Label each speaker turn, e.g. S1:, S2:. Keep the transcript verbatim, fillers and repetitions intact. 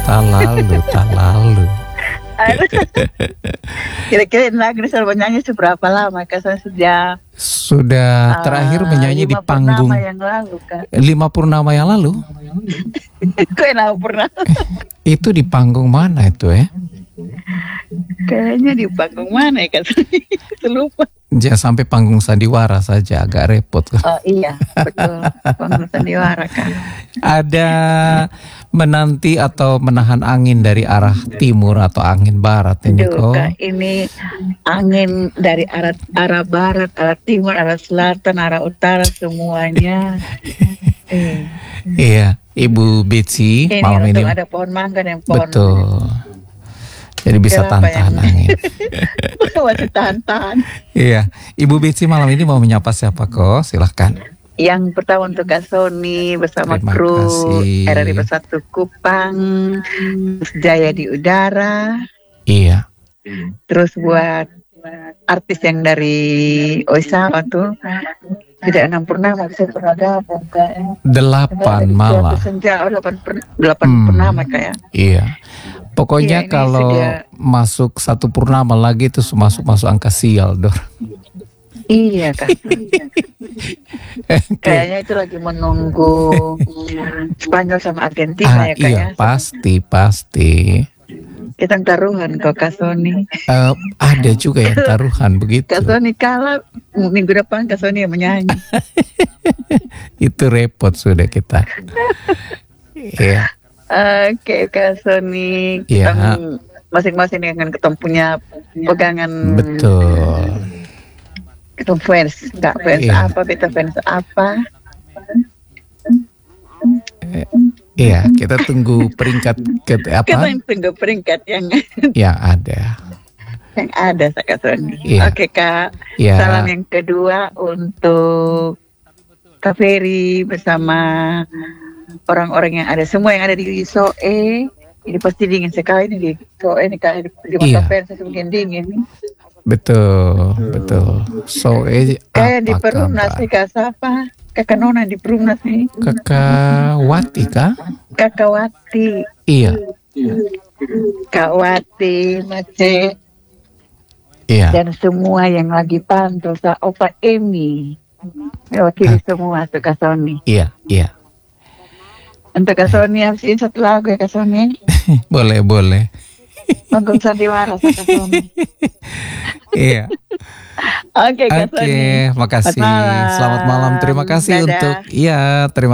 S1: tak lalu, tak lalu.
S2: Kira-kira lagu ini selalu menyanyi seberapa lama? Kak sejak
S1: Sudah terakhir menyanyi di panggung
S2: yang lalu, Kak.
S1: lima purnama yang lalu.
S2: Kok yang pernah?
S1: Itu di panggung mana itu ya?
S2: Kayaknya di panggung mana ya, Kak? Lupa.
S1: Jangan sampai panggung sandiwara saja, agak repot.
S2: Oh iya, betul. Panggung sandiwara, Kak.
S1: Ada menanti atau menahan angin dari arah timur atau angin barat ini kok.
S2: Ini angin dari arah arah barat, arah timur, arah selatan, arah utara semuanya. eh.
S1: Iya, Ibu Betsy
S2: ini
S1: malam ini
S2: ada pohon mangga dan pohon.
S1: Betul. Jadi bisa tahan-tahan angin.
S2: Masih tahan-tahan.
S1: Iya, Ibu Betsy malam ini mau menyapa siapa kok? Silahkan.
S2: Yang pertama untuk Kak Sony bersama
S1: Terima
S2: kru
S1: kasih.
S2: R R I Bersatu Kupang, Jaya di Udara.
S1: Iya.
S2: Terus buat artis yang dari Oisawa tuh tidak enam purnama bisa berada
S1: Delapan malah.
S2: Senja, oh, delapan, per, delapan
S1: hmm,
S2: purnama kayak.
S1: Iya. Pokoknya
S2: iya,
S1: kalau sudah masuk satu purnama lagi itu masuk masuk angka sial, Dor.
S2: Iya kan. Kayaknya itu lagi menunggu Spanyol sama Argentina
S1: ah,
S2: ya kayaknya.
S1: Iya pasti pasti.
S2: Kita taruhan kok Kak Sony.
S1: Uh, ada juga yang taruhan begitu.
S2: Kak Sony kalah minggu depan Kak Sony yang menyanyi.
S1: Itu repot sudah kita. Iya.
S2: Oke Kak Sony.
S1: Iya.
S2: Masing-masing dengan ketemu punya pegangan.
S1: Betul.
S2: Kita fans, nggak fans iya. apa, kita fans apa?
S1: Eh, iya, kita tunggu peringkat ke apa?
S2: Kita tunggu peringkat yang
S1: yang ada.
S2: Yang ada, Kak Sony.
S1: Iya.
S2: Oke Kak.
S1: Iya.
S2: Salam yang kedua untuk Kak Ferry bersama orang-orang yang ada, semua yang ada di Soe. Ini pasti dingin sekali nih di Soe ini Kak, di mata fans mungkin dingin nih.
S1: Betul, betul. So, eh,
S2: kayak di Perumnas nih Kak siapa? Kakak Nona di Perumnas nih.
S1: Kakak Wati kah?
S2: Kakak Wati.
S1: Iya.
S2: Kak Wati, Mace.
S1: Iya.
S2: Dan semua yang lagi pantau, sa Opa Emi. Mewakili semua untuk Kak Sony.
S1: Iya, iya.
S2: Untuk Kak Sony, habisin satu lagu ya Kak Sony.
S1: Boleh, boleh.
S2: Panggung sandiwara Kak Sony.
S1: Iya.
S2: Oke, Kak
S1: Oke,
S2: Sony.
S1: makasih.
S2: Selamat malam.
S1: Selamat malam. Terima kasih
S2: Dadah.
S1: untuk iya, terima